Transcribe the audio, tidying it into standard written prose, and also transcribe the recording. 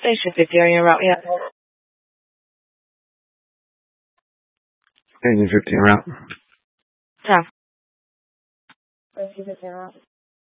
Station 50 on your route, yeah. Station 50 en route. Ciao. Station 50 en route.